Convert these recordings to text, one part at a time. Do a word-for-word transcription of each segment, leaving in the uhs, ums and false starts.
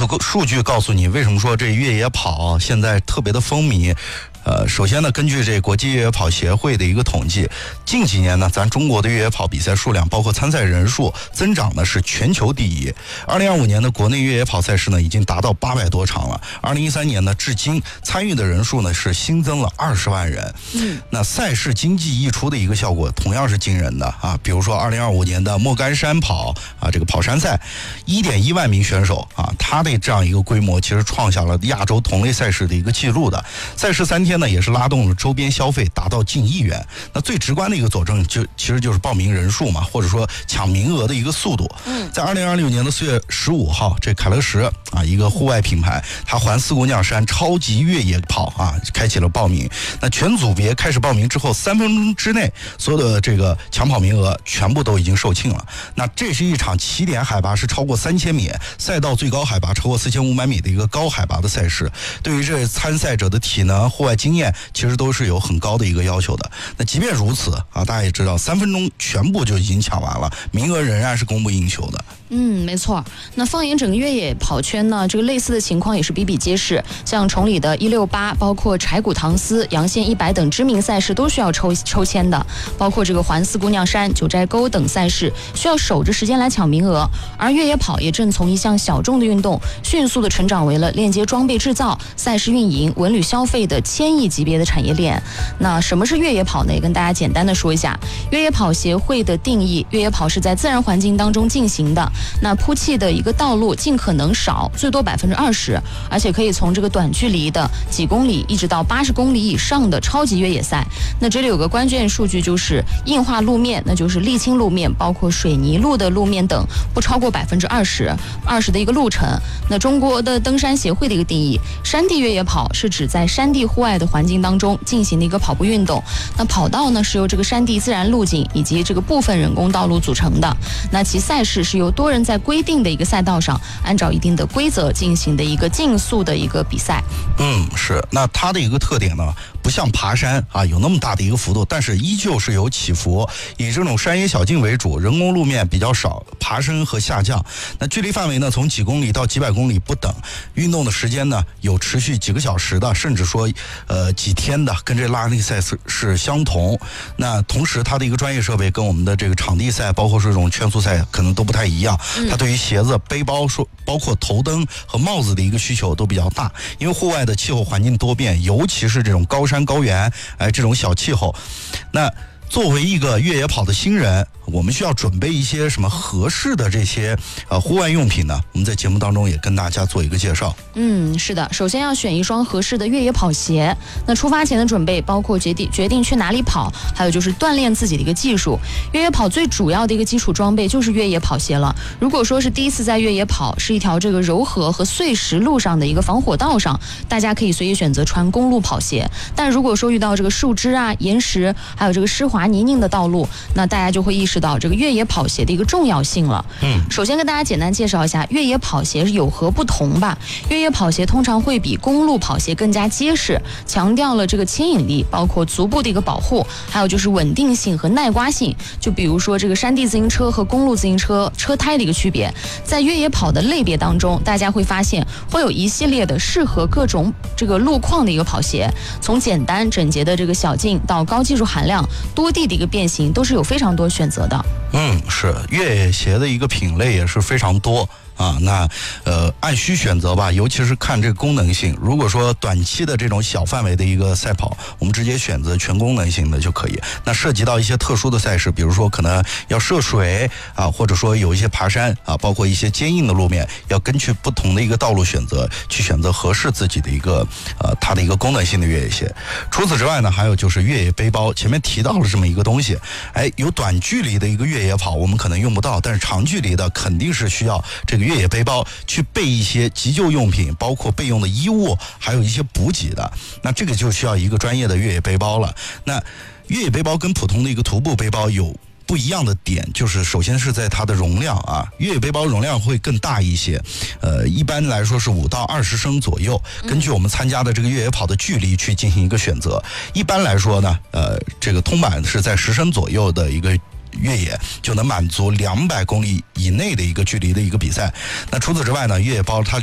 个数据告诉你，为什么说这越野跑现在特别的风靡。呃，首先呢，根据这国际越野跑协会的一个统计，近几年呢，咱中国的越野跑比赛数量，包括参赛人数增长呢是全球第一。二零二五年的国内越野跑赛事呢，已经达到八百多场了。二零一三年呢，至今参与的人数呢是新增了二十万人。嗯，那赛事经济溢出的一个效果同样是惊人的啊。比如说二零二五年的莫干山跑啊，这个跑山赛，一点一万名选手啊，他的这样一个规模，其实创下了亚洲同类赛事的一个记录的。赛事三天呢，也是拉动了周边消费达到近亿元。那最直观的一个佐证就其实就是报名人数嘛，或者说抢名额的一个速度。嗯，在二零二六年的四月十五号，这凯乐石啊，一个户外品牌，它环四姑娘山超级越野跑啊，开启了报名。那全组别开始报名之后，三分钟之内，所有的这个抢跑名额全部都已经售罄了。那这是一场起点海拔是超过三千米，赛道最高海拔超过四千五百米的一个高海拔的赛事。对于这参赛者的体能、户外经验，其实都是有很高的一个要求的。那即便如此啊，大家也知道，三分钟全部就已经抢完了，名额仍然是供不应求的。 嗯，没错。那放眼整个越野跑圈呢，这个类似的情况也是比比皆是。像崇礼的一六八，包括柴谷唐斯、阳县一百等知名赛事都需要抽抽签的，包括这个环四姑娘山、九寨沟等赛事需要守着时间来抢名额。而越野跑也正从一项小众的运动，迅速的成长为了链接装备制造、赛事运营、文旅消费的千亿级别的产业链。那什么是越野跑呢？也跟大家简单的说一下。越野跑协会的定义，越野跑是在自然环境当中进行的。那铺砌的一个道路尽可能少，最多百分之二十，而且可以从这个短距离的几公里一直到八十公里以上的超级越野赛。那这里有个关键数据，就是硬化路面，那就是沥青路面，包括水泥路的路面等，不超过百分之二十，二十的一个路程。那中国的登山协会的一个定义，山地越野跑是指在山地户外的环境当中进行的一个跑步运动。那跑道呢是由这个山地自然路径以及这个部分人工道路组成的。那其赛事是由多人在规定的一个赛道上，按照一定的规则进行的一个竞速的一个比赛。 嗯，是。那它的一个特点呢，不像爬山啊有那么大的一个幅度，但是依旧是有起伏，以这种山野小径为主，人工路面比较少，爬升和下降。那距离范围呢，从几公里到几百公里不等。运动的时间呢，有持续几个小时的，甚至说呃几天的，跟这拉力赛是是相同。那同时，它的一个专业设备跟我们的这个场地赛，包括这种圈速赛，可能都不太一样。它对于鞋子、背包，说包括头灯和帽子的一个需求都比较大，因为户外的气候环境多变，尤其是这种高山高原，哎，这种小气候，那作为一个越野跑的新人，我们需要准备一些什么合适的这些呃户外用品呢？我们在节目当中也跟大家做一个介绍。 嗯，是的，首先要选一双合适的越野跑鞋。那出发前的准备包括决定决定去哪里跑，还有就是锻炼自己的一个技术。越野跑最主要的一个基础装备就是越野跑鞋了。如果说是第一次在越野跑，是一条这个柔和和碎石路上的一个防火道上，大家可以随意选择穿公路跑鞋。但如果说遇到这个树枝啊、岩石，还有这个湿滑泥泞的道路，那大家就会意识到这个越野跑鞋的一个重要性了。嗯，首先跟大家简单介绍一下越野跑鞋有何不同吧。越野跑鞋通常会比公路跑鞋更加结实，强调了这个牵引力，包括足部的一个保护，还有就是稳定性和耐刮性。就比如说这个山地自行车和公路自行车车胎的一个区别，在越野跑的类别当中，大家会发现会有一系列的适合各种这个路况的一个跑鞋，从简单整洁的这个小径到高技术含量、多地的一个变形，都是有非常多选择的。 嗯，是越野鞋的一个品类也是非常多。啊，那呃按需选择吧，尤其是看这个功能性。如果说短期的这种小范围的一个赛跑，我们直接选择全功能性的就可以。那涉及到一些特殊的赛事，比如说可能要涉水啊，或者说有一些爬山啊，包括一些坚硬的路面，要根据不同的一个道路选择，去选择合适自己的一个呃它的一个功能性的越野鞋。除此之外呢，还有就是越野背包，前面提到了这么一个东西，哎，有短距离的一个越野跑，我们可能用不到，但是长距离的肯定是需要这个越野背包去备一些急救用品，包括备用的衣物，还有一些补给的。那这个就需要一个专业的越野背包了。那越野背包跟普通的一个徒步背包有不一样的点，就是首先是在它的容量啊，越野背包容量会更大一些，呃，一般来说是五到二十升左右，根据我们参加的这个越野跑的距离去进行一个选择。一般来说呢，呃，这个通版是在十升左右的一个越野就能满足两百公里以内的一个距离的一个比赛。那除此之外呢，越野包它里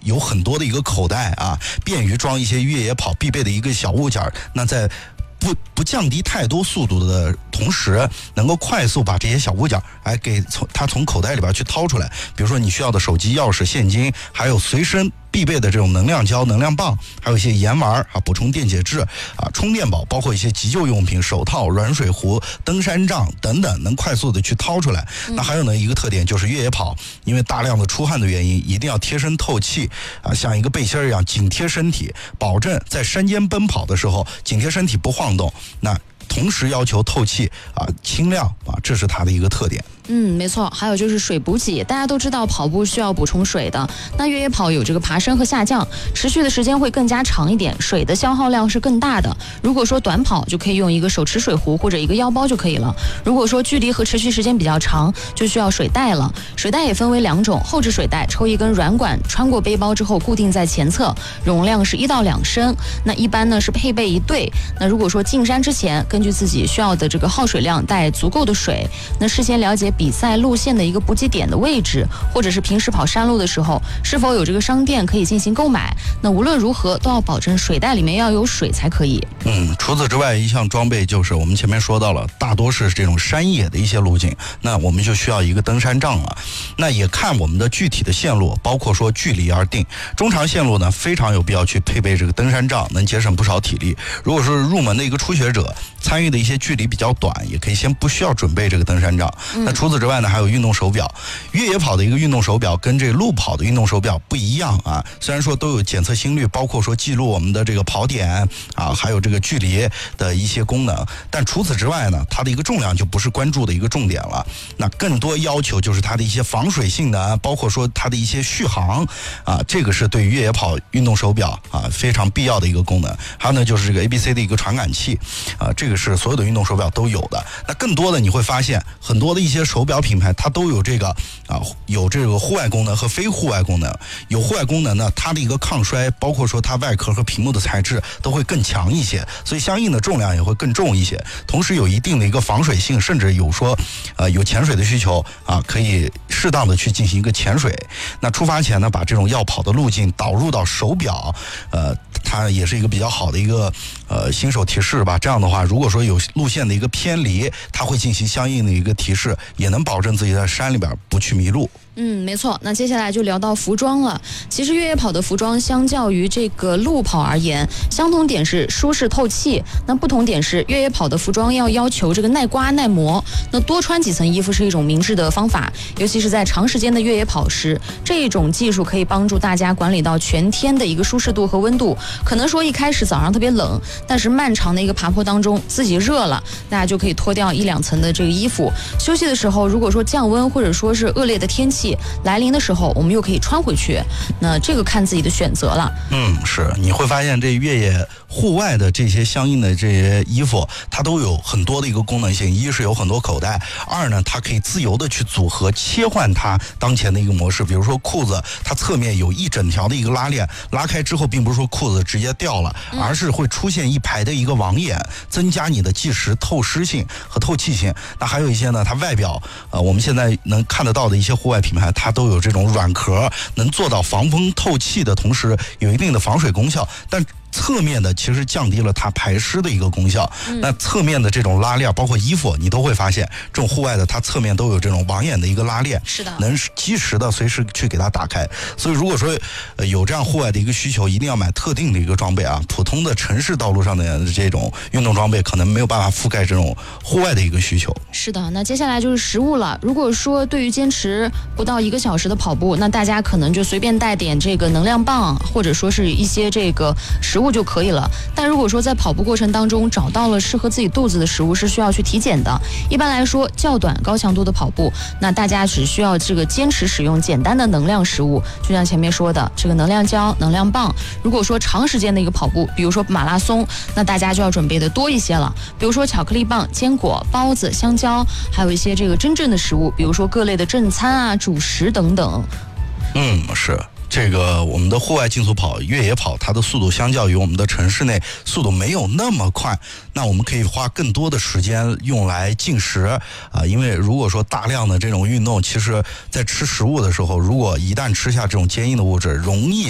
有很多的一个口袋啊，便于装一些越野跑必备的一个小物件。那在不不降低太多速度的同时，能够快速把这些小物件哎给从它从口袋里边去掏出来。比如说你需要的手机、钥匙、现金，还有随身必备的这种能量胶、能量棒，还有一些盐丸啊、补充电解质啊、充电宝，包括一些急救用品、手套、软水壶、登山杖等等，能快速的去掏出来。嗯、那还有呢一个特点就是越野跑，因为大量的出汗的原因，一定要贴身透气啊，像一个背心一样紧贴身体，保证在山间奔跑的时候紧贴身体不晃动。那同时要求透气啊、清亮啊，这是它的一个特点。 嗯，没错，还有就是水补给，大家都知道跑步需要补充水的，那越野跑有这个爬升和下降，持续的时间会更加长一点，水的消耗量是更大的。如果说短跑就可以用一个手持水壶或者一个腰包就可以了，如果说距离和持续时间比较长，就需要水袋了。水袋也分为两种，后置水袋抽一根软管穿过背包之后固定在前侧，容量是一到两升，那一般呢是配备一对。那如果说进山之前根据自己需要的这个耗水量带足够的水，那事先了解比赛路线的一个补给点的位置，或者是平时跑山路的时候是否有这个商店可以进行购买。那无论如何都要保证水袋里面要有水才可以。 嗯，除此之外，一项装备就是我们前面说到了，大多是这种山野的一些路径，那我们就需要一个登山杖了。那也看我们的具体的线路，包括说距离而定。中长线路呢，非常有必要去配备这个登山杖，能节省不少体力。如果说是入门的一个初学者，参与的一些距离比较短，也可以先不需要准备这个登山杖。嗯、那除此之外呢，还有运动手表。越野跑的一个运动手表跟这个路跑的运动手表不一样啊，虽然说都有检测心率，包括说记录我们的这个跑点啊，还有这个距离的一些功能，但除此之外呢，它的一个重量就不是关注的一个重点了。那更多要求就是它的一些防水性能，包括说它的一些续航啊，这个是对于越野跑运动手表啊非常必要的一个功能。还有呢，就是这个 A B C 的一个传感器啊，这个是所有的运动手表都有的。那更多的你会发现，很多的一些手表品牌它都有这个啊，有这个户外功能和非户外功能。有户外功能呢，它的一个抗摔，包括说它外壳和屏幕的材质都会更强一些，所以相应的重量也会更重一些。同时有一定的一个防水性，甚至有说呃有潜水的需求啊，可以适当的去进行一个潜水。那出发前呢，把这种要跑的路径导入到手表，呃，它也是一个比较好的一个呃新手提示吧。这样的话，如果说有路线的一个偏离，它会进行相应的一个提示，也能保证自己在山里边不去迷路。 嗯，没错。那接下来就聊到服装了。其实越野跑的服装相较于这个路跑而言，相同点是舒适透气，那不同点是越野跑的服装要要求这个耐刮耐磨。那多穿几层衣服是一种明智的方法，尤其是在长时间的越野跑时，这种技术可以帮助大家管理到全天的一个舒适度和温度。可能说一开始早上特别冷，但是漫长的一个爬坡当中自己热了，大家就可以脱掉一两层的这个衣服。休息的时候，如果说降温或者说是恶劣的天气来临的时候，我们又可以穿回去，那这个看自己的选择了。 嗯，是，你会发现这越野户外的这些相应的这些衣服，它都有很多的一个功能性。一是有很多口袋，二呢，它可以自由的去组合切换它当前的一个模式。比如说裤子，它侧面有一整条的一个拉链，拉开之后并不是说裤子直接掉了，而是会出现一排的一个网眼，增加你的即时透湿性和透气性。那还有一些呢，它外表呃我们现在能看得到的一些户外品牌，它都有这种软壳，能做到防风透气的同时有一定的防水功效，但侧面的其实降低了它排湿的一个功效。嗯、那侧面的这种拉链，包括衣服，你都会发现，这种户外的它侧面都有这种网眼的一个拉链， 是的， 能及时的随时去给它打开。所以如果说、呃、有这样户外的一个需求，一定要买特定的一个装备啊。普通的城市道路上的这种运动装备，可能没有办法覆盖这种户外的一个需求。 是的，那接下来就是食物了。如果说对于坚持不到一个小时的跑步，那大家可能就随便带点这个能量棒，或者说是一些这个食物就可以了。但如果说在跑步过程当中找到了适合自己肚子的食物，是需要去体检的。一般来说，较短高强度的跑步，那大家只需要这个坚持使用简单的能量食物，就像前面说的这个能量胶、能量棒。如果说长时间的一个跑步，比如说马拉松，那大家就要准备的多一些了，比如说巧克力棒、坚果、包子、香蕉，还有一些这个真正的食物，比如说各类的正餐啊、主食等等。 嗯，是。这个我们的户外竞速跑、越野跑，它的速度相较于我们的城市内速度没有那么快，那我们可以花更多的时间用来进食啊。因为如果说大量的这种运动，其实在吃食物的时候，如果一旦吃下这种坚硬的物质，容易